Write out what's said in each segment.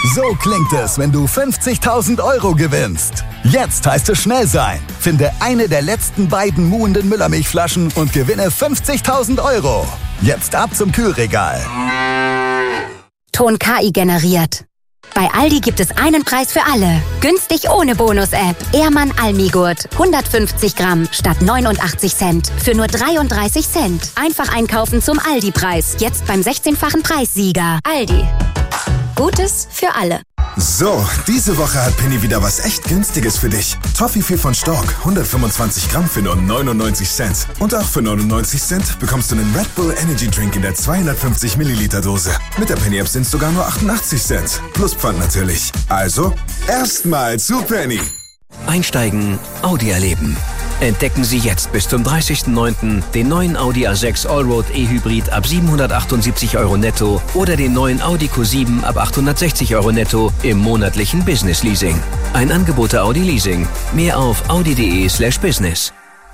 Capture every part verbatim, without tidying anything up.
So klingt es, wenn du fünfzigtausend Euro gewinnst. Jetzt heißt es schnell sein. Finde eine der letzten beiden muhenden Müllermilchflaschen und gewinne fünfzigtausend Euro. Jetzt ab zum Kühlregal. Ton K I generiert. Bei Aldi gibt es einen Preis für alle. Günstig ohne Bonus-App. Ehrmann Almigurt. hundertfünfzig Gramm statt neunundachtzig Cent. Für nur dreiunddreißig Cent. Einfach einkaufen zum Aldi-Preis. Jetzt beim sechzehnfachen Preissieger. Aldi. Gutes für alle. So, diese Woche hat Penny wieder was echt Günstiges für dich. Toffifee von Stork, hundertfünfundzwanzig Gramm für nur neunundneunzig Cent. Und auch für neunundneunzig Cent bekommst du einen Red Bull Energy Drink in der zweihundertfünfzig Milliliter Dose. Mit der Penny-App sind es sogar nur achtundachtzig Cent. Plus Pfand natürlich. Also, erstmal zu Penny. Einsteigen, Audi erleben. Entdecken Sie jetzt bis zum dreißigsten neunten den neuen Audi A sechs Allroad E-Hybrid ab siebenhundertachtundsiebzig Euro netto oder den neuen Audi Q sieben ab achthundertsechzig Euro netto im monatlichen Business Leasing. Ein Angebot der Audi Leasing. Mehr auf audi.de slash business.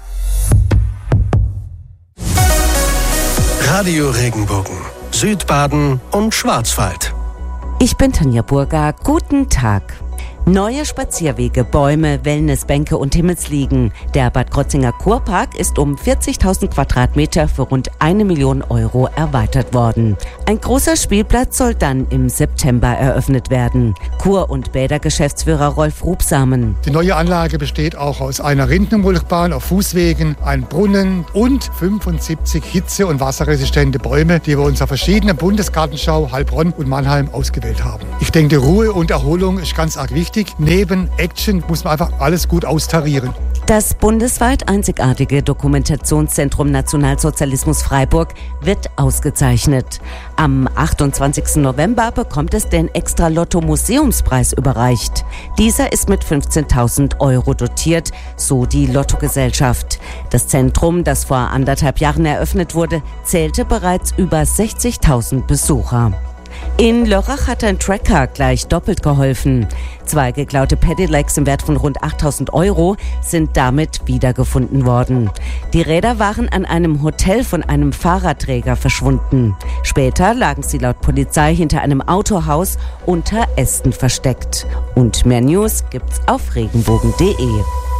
Radio Regenbogen, Südbaden und Schwarzwald. Ich bin Tanja Burger. Guten Tag. Neue Spazierwege, Bäume, Wellnessbänke und Himmelsliegen. Der Bad Krotzinger Kurpark ist um vierzigtausend Quadratmeter für rund eine Million Euro erweitert worden. Ein großer Spielplatz soll dann im September eröffnet werden. Kur- und Bädergeschäftsführer Rolf Rubsamen. Die neue Anlage besteht auch aus einer Rindenmulchbahn auf Fußwegen, einem Brunnen und fünfundsiebzig hitze- und wasserresistente Bäume, die wir uns auf verschiedenen Bundesgartenschau, Heilbronn und Mannheim ausgewählt haben. Ich denke, Ruhe und Erholung ist ganz arg wichtig. Neben Action muss man einfach alles gut austarieren. Das bundesweit einzigartige Dokumentationszentrum Nationalsozialismus Freiburg wird ausgezeichnet. Am achtundzwanzigsten November bekommt es den Extra-Lotto-Museumspreis überreicht. Dieser ist mit fünfzehntausend Euro dotiert, so die Lottogesellschaft. Das Zentrum, das vor anderthalb Jahren eröffnet wurde, zählte bereits über sechzigtausend Besucher. In Lörrach hat ein Tracker gleich doppelt geholfen. Zwei geklaute Pedelecs im Wert von rund achttausend Euro sind damit wiedergefunden worden. Die Räder waren an einem Hotel von einem Fahrradträger verschwunden. Später lagen sie laut Polizei hinter einem Autohaus unter Ästen versteckt. Und mehr News gibt's auf regenbogen punkt de.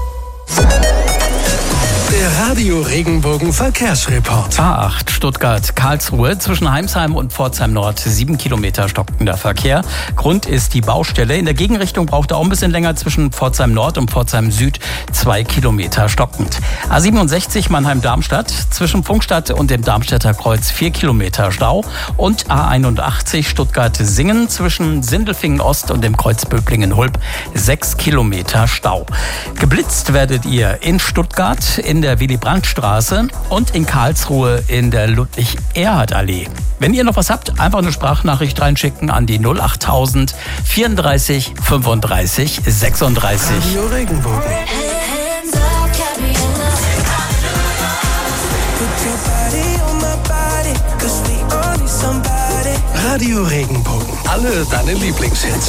Der Radio Regenbogen Verkehrsreport. A acht Stuttgart-Karlsruhe zwischen Heimsheim und Pforzheim Nord. Sieben Kilometer stockender Verkehr. Grund ist die Baustelle. In der Gegenrichtung braucht er auch ein bisschen länger zwischen Pforzheim Nord und Pforzheim Süd. Zwei Kilometer stockend. A siebenundsechzig Mannheim-Darmstadt zwischen Funkstadt und dem Darmstädter Kreuz. Vier Kilometer Stau. Und A einundachtzig Stuttgart-Singen zwischen Sindelfingen-Ost und dem Kreuz Böblingen-Hulb. Sechs Kilometer Stau. Geblitzt werdet ihr in Stuttgart in der Willy-Brandt-Straße und in Karlsruhe in der Ludwig-Erhard-Allee. Wenn ihr noch was habt, einfach eine Sprachnachricht reinschicken an die null achttausend vierunddreißig fünfunddreißig sechsunddreißig. Radio Regenbogen. Radio Regenbogen. Alle deine Lieblingshits.